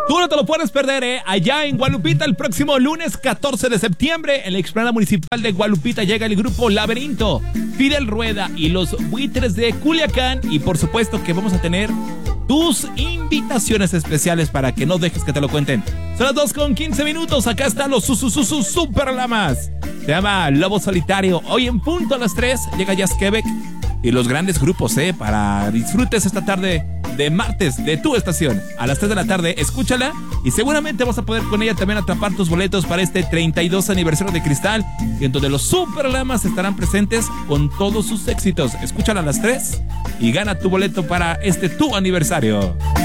Tú no te lo puedes perder, allá en Gualupita el próximo lunes 14 de septiembre en la explanada municipal de Gualupita llega el grupo Laberinto, Fidel Rueda y los Buitres de Culiacán, y por supuesto que vamos a tener tus invitaciones especiales para que no dejes que te lo cuenten. Son las 2:15. Acá están los Super Lamas. Se llama Lobo Solitario. Hoy en punto a las 3 llega Jazz Quebec y los grandes grupos, para disfrutes esta tarde de martes de tu estación. A las 3 de la tarde, escúchala y seguramente vas a poder con ella también atrapar tus boletos para este 32 aniversario de Cristal, en donde los Super Lamas estarán presentes con todos sus éxitos. Escúchala a las 3 y gana tu boleto para tu aniversario.